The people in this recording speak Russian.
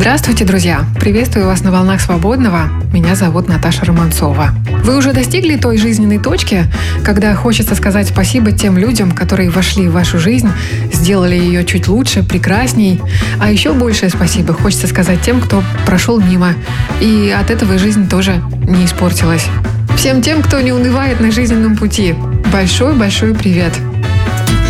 Здравствуйте, друзья! Приветствую вас на «Волнах свободного». Меня зовут Наташа Романцова. Вы уже достигли той жизненной точки, когда хочется сказать спасибо тем людям, которые вошли в вашу жизнь, сделали ее чуть лучше, прекрасней. А еще большее спасибо хочется сказать тем, кто прошел мимо. И от этого жизнь тоже не испортилась. Всем тем, кто не унывает на жизненном пути, большой-большой привет!